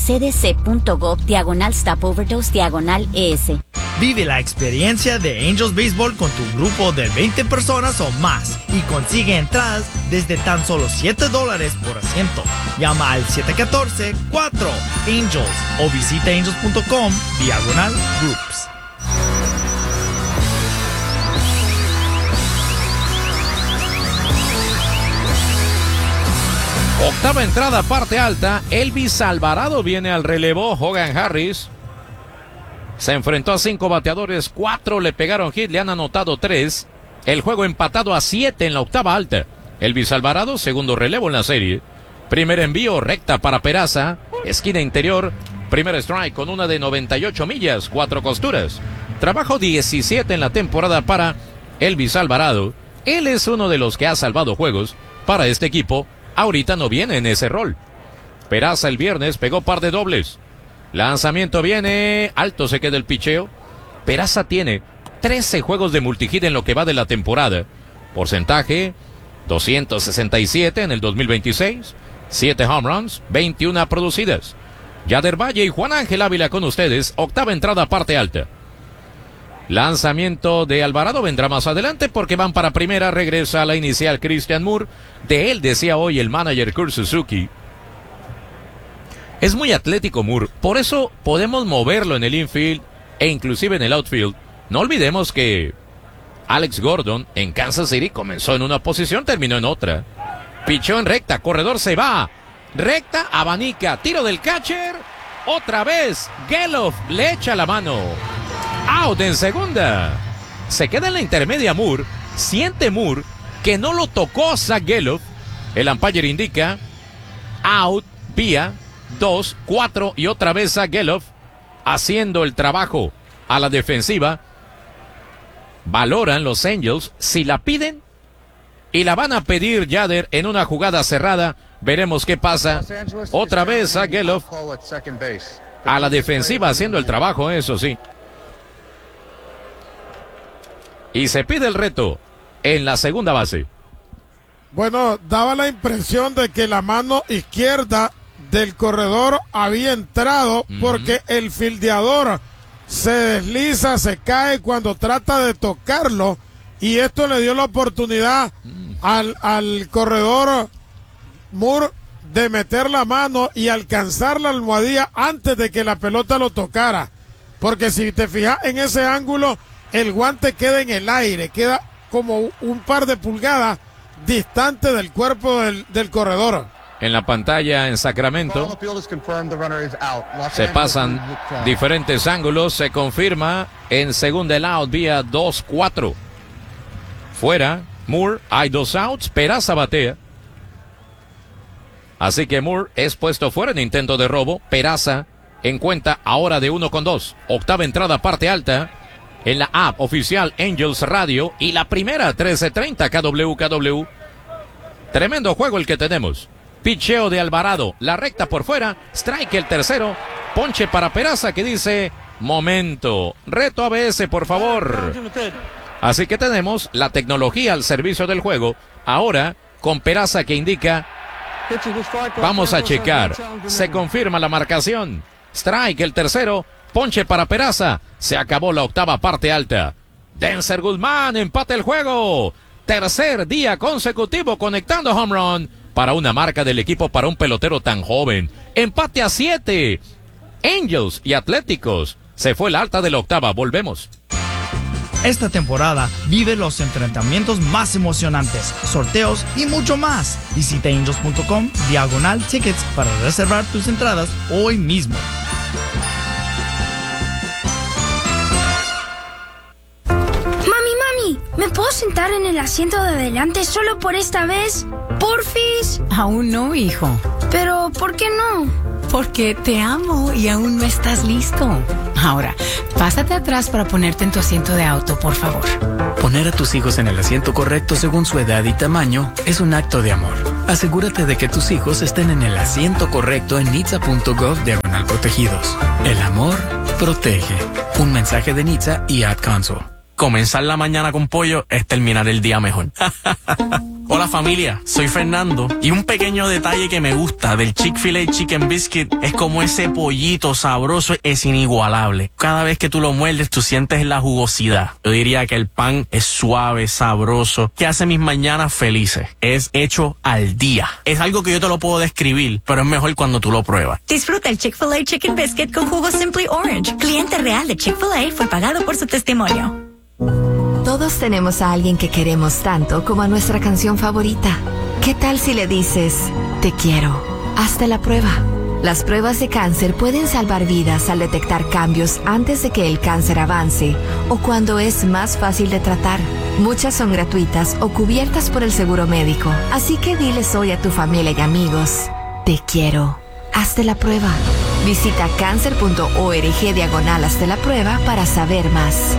cdc.gov/stopoverdose/ES. Vive la experiencia de Angels Baseball con tu grupo de 20 personas o más y consigue entradas desde tan solo $7 por asiento. Llama al 714-4-ANGELS o visita angels.com/groups. Octava entrada, parte alta. Elvis Alvarado viene al relevo. Hogan Harris se enfrentó a 5 bateadores. 4 le pegaron hit, le han anotado 3. El juego empatado a 7 en la octava alta. Elvis Alvarado, segundo relevo en la serie. Primer envío, recta para Peraza. Esquina interior. Primer strike con una de 98 millas, 4 costuras. Trabajo 17 en la temporada para Elvis Alvarado. Él es uno de los que ha salvado juegos para este equipo. Ahorita no viene en ese rol. Peraza el viernes pegó par de dobles. Lanzamiento viene, alto se queda el picheo. Peraza tiene 13 juegos de multihit en lo que va de la temporada. Porcentaje, 267 en el 2026. 7 home runs, 21 producidas. Yader Valle y Juan Ángel Ávila con ustedes. Octava entrada, parte alta. Lanzamiento de Alvarado vendrá más adelante porque van para primera. Regresa a la inicial Christian Moore. De él decía hoy el manager Kurt Suzuki. Es muy atlético Moore, por eso podemos moverlo en el infield e inclusive en el outfield. No olvidemos que Alex Gordon en Kansas City comenzó en una posición, terminó en otra. Pichó en recta, corredor se va. Recta, abanica, tiro del catcher. Otra vez, Gelof le echa la mano. Out en segunda. Se queda en la intermedia Moore. Siente Moore que no lo tocó Zach Gelof. El umpire indica out vía 2, 4 y otra vez Zach Gelof haciendo el trabajo a la defensiva. Valoran los Angels si la piden y la van a pedir Yader en una jugada cerrada. Veremos qué pasa. Otra vez Zach Gelof a la defensiva haciendo el trabajo, eso sí. Y se pide el reto en la segunda base. Bueno, daba la impresión de que la mano izquierda del corredor había entrado porque el fildeador se desliza, se cae cuando trata de tocarlo y esto le dio la oportunidad al corredor Moore de meter la mano y alcanzar la almohadilla antes de que la pelota lo tocara, porque si te fijas en ese ángulo el guante queda en el aire, queda como un par de pulgadas distante del cuerpo del corredor. En la pantalla en Sacramento se pasan diferentes ángulos, se confirma en segunda el out vía 2-4. Fuera, Moore, hay 2 outs, Peraza batea. Así que Moore es puesto fuera en intento de robo. Peraza en cuenta ahora de 1-2. Octava entrada, parte alta. En la app oficial Angels Radio y la primera 1330 KWKW. Tremendo juego el que tenemos. Picheo de Alvarado, la recta por fuera, strike el tercero, ponche para Peraza que dice, momento, reto ABS por favor. Así que tenemos la tecnología al servicio del juego, ahora con Peraza que indica, vamos a checar, se confirma la marcación, strike el tercero, ponche para Peraza, se acabó la octava parte alta. Denzer Guzmán empata el juego, tercer día consecutivo conectando home run para una marca del equipo para un pelotero tan joven. Empate a 7. Angels y Atléticos Se fue la alta de la octava. Volvemos. Esta temporada vive los enfrentamientos más emocionantes, sorteos y mucho más. Visita angels.com/tickets para reservar tus entradas hoy mismo. Mami, ¿me puedo sentar en el asiento de adelante solo por esta vez? ¿Porfis? Aún no, hijo. Pero, ¿por qué no? Porque te amo y aún no estás listo. Ahora, pásate atrás para ponerte en tu asiento de auto, por favor. Poner a tus hijos en el asiento correcto según su edad y tamaño es un acto de amor. Asegúrate de que tus hijos estén en el asiento correcto en nitsa.gov/protegidos. El amor protege. Un mensaje de Nitsa y Ad Council. Comenzar la mañana con pollo es terminar el día mejor. Hola familia, soy Fernando y un pequeño detalle que me gusta del Chick-fil-A Chicken Biscuit es como ese pollito sabroso es inigualable. Cada vez que tú lo muerdes tú sientes la jugosidad. Yo diría que el pan es suave, sabroso, que hace mis mañanas felices. Es hecho al día. Es algo que yo te lo puedo describir, pero es mejor cuando tú lo pruebas. Disfruta el Chick-fil-A Chicken Biscuit con jugo Simply Orange. Cliente real de Chick-fil-A fue pagado por su testimonio. Todos tenemos a alguien que queremos tanto como a nuestra canción favorita. ¿Qué tal si le dices, te quiero? Hazte la prueba. Las pruebas de cáncer pueden salvar vidas al detectar cambios antes de que el cáncer avance o cuando es más fácil de tratar. Muchas son gratuitas o cubiertas por el seguro médico. Así que diles hoy a tu familia y amigos, te quiero. Hazte la prueba. Visita cancer.org/hazte la prueba para saber más.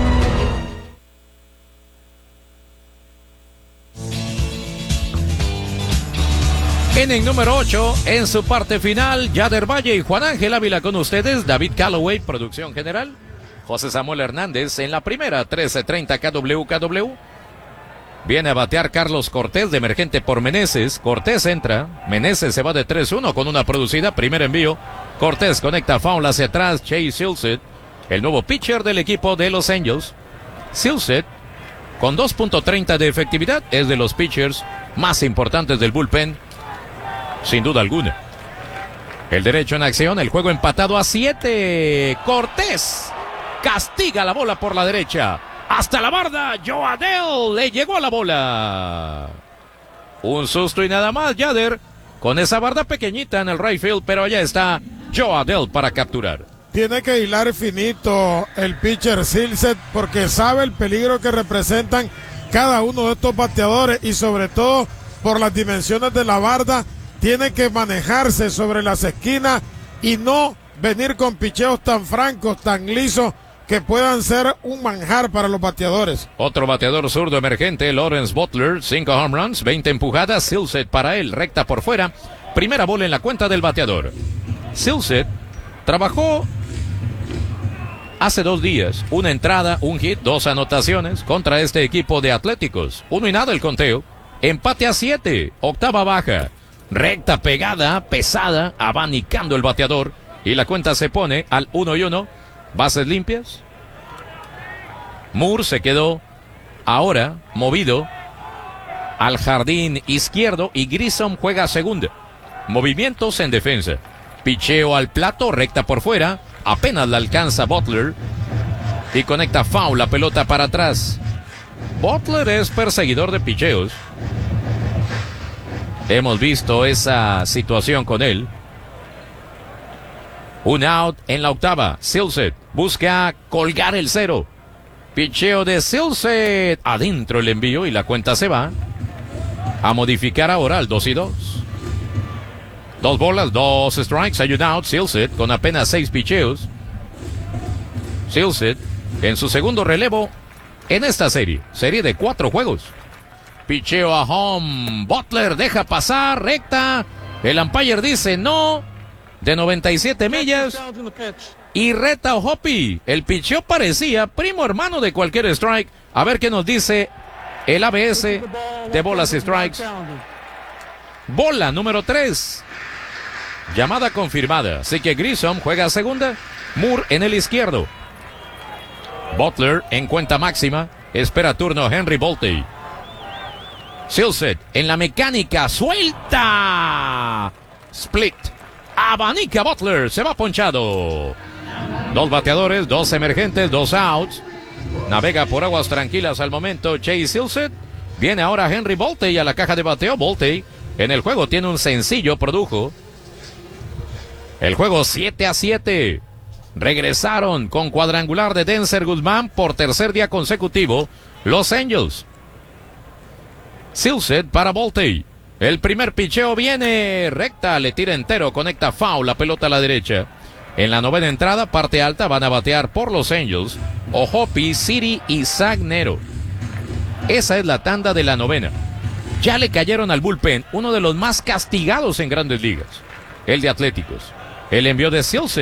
Inning número 8, en su parte final, Yader Valle y Juan Ángel Ávila con ustedes, David Calloway, producción general, José Samuel Hernández en la primera, 13:30 KWKW. Viene a batear Carlos Cortés de emergente por Meneses. Cortés entra, Meneses se va de 3-1 con una producida, primer envío. Cortés conecta foul hacia atrás, Chase Silseth, el nuevo pitcher del equipo de Los Angels. Silseth, con 2.30 de efectividad, es de los pitchers más importantes del bullpen, sin duda alguna. El derecho en acción, el juego empatado a 7. Cortés castiga la bola por la derecha. Hasta la barda, Joe Adell le llegó a la bola. Un susto y nada más, Yader, con esa barda pequeñita en el right field, pero allá está Joe Adell para capturar. Tiene que hilar finito el pitcher Silseth porque sabe el peligro que representan cada uno de estos bateadores y sobre todo por las dimensiones de la barda. Tiene que manejarse sobre las esquinas y no venir con picheos tan francos, tan lisos, que puedan ser un manjar para los bateadores. Otro bateador zurdo emergente, Lawrence Butler, 5 home runs, 20 empujadas, Silseth para él, recta por fuera, primera bola en la cuenta del bateador. Silseth trabajó hace 2 días, una entrada, un hit, 2 anotaciones contra este equipo de Atléticos. 1 y nada el conteo, empate a 7, octava baja. Recta pegada, pesada, abanicando el bateador. Y la cuenta se pone al 1-1. Bases limpias. Moore se quedó ahora movido al jardín izquierdo y Grissom juega segunda. Movimientos en defensa. Picheo al plato, recta por fuera. Apenas la alcanza Butler. Y conecta foul, la pelota para atrás. Butler es perseguidor de picheos. Hemos visto esa situación con él. Un out en la octava. Silseth busca colgar el 0. Picheo de Silseth. Adentro el envío y la cuenta se va a modificar ahora al 2-2. 2 bolas, 2 strikes. Hay un out. Silseth con apenas 6 picheos. Silseth en su segundo relevo en esta serie. Serie de 4 juegos. Picheo a home. Butler deja pasar, recta. El umpire dice no. De 97 millas. Y reta a Hoppy. El picheo parecía primo hermano de cualquier strike. A ver qué nos dice el ABS de bolas y strikes. Bola número 3. Llamada confirmada. Así que Grissom juega a segunda. Moore en el izquierdo. Butler en cuenta máxima. Espera turno Henry Bolte. Silseth en la mecánica, suelta. Split. Abanica Butler, se va ponchado. 2 bateadores, 2 emergentes, 2 outs. Navega por aguas tranquilas al momento Chase Silseth. Viene ahora Henry Voltey a la caja de bateo. Voltey en el juego tiene un sencillo, produjo. El juego 7-7. Regresaron con cuadrangular de Denzer Guzmán por tercer día consecutivo Los Angels. Silseth para Voltey. El primer picheo viene recta, le tira entero, conecta foul, la pelota a la derecha. En la novena entrada, parte alta, van a batear por Los Angels Ohopi, Siri y Zagnero. Esa es la tanda de la novena. Ya le cayeron al bullpen uno de los más castigados en Grandes Ligas, el de Atléticos. El envío de Silseth